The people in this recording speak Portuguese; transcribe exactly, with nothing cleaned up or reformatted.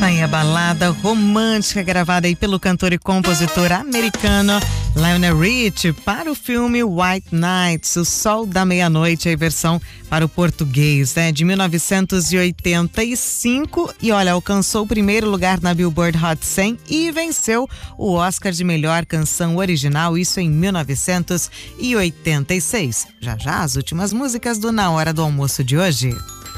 aí a balada romântica gravada aí pelo cantor e compositor americano Lionel Richie para o filme White Nights, O Sol da Meia-Noite, a versão para o português, né? De mil novecentos e oitenta e cinco, e olha, alcançou o primeiro lugar na Billboard Hot cem e venceu o Oscar de melhor canção original, isso em mil novecentos e oitenta e seis. Já já as últimas músicas do Na Hora do Almoço de hoje.